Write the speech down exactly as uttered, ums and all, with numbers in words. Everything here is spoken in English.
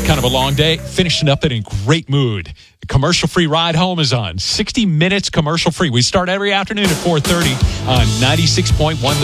kind of a long day, finishing up in a great mood. The commercial-free ride home is on. sixty minutes commercial-free. We start every afternoon at four thirty on ninety-six point one.